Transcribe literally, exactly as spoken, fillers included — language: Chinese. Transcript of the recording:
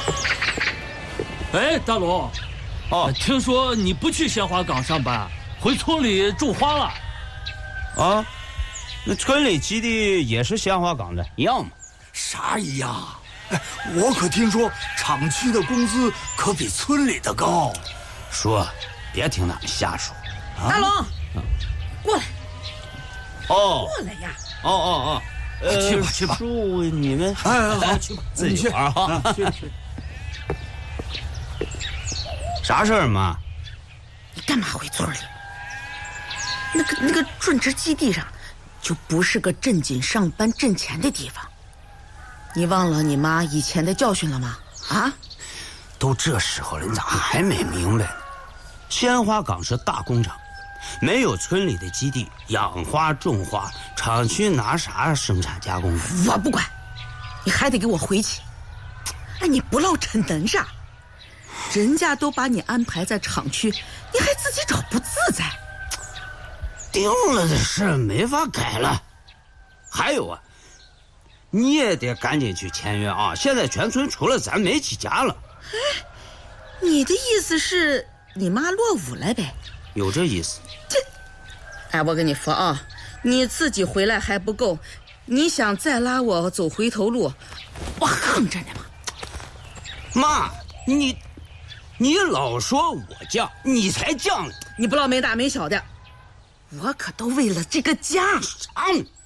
哎，大龙， 哦， 听说你不去鲜花岗上班，回村里种花了。 啊，那村里基地也是鲜花岗的，一样嘛。 啥一样？哎，我可听说厂区的工资可比村里的高。 叔，别听他们瞎说。 啊、大龙，嗯、过来。 哦， 过来呀！ 哦哦哦， 呃，去吧去吧。 叔，你们哎，好，去吧， 自己玩哈。去去。啥事儿，妈？ 你干嘛回村里？那个那个种植基地上，就不是个正经上班挣钱的地方。你忘了你妈以前的教训了吗？啊？ 都这时候了，你咋还没明白呢？鲜花岗是大工厂，没有村里的基地养花种花，厂区拿啥生产加工的？ 我不管，你还得给我回去。哎，你不落逞能啥？人家都把你安排在厂区，你还自己找不自在。 定了的事没法改了。还有啊，你也得赶紧去签约啊！现在全村除了咱没几家了。 哎，你的意思是你妈落伍了呗？ 有这意思。 这，哎，我跟你说啊，你自己回来还不够，你想再拉我走回头路，我横着呢嘛。 妈，你你老说我犟，你才犟了。 你不老没大没小的，我可都为了这个家。 嗯。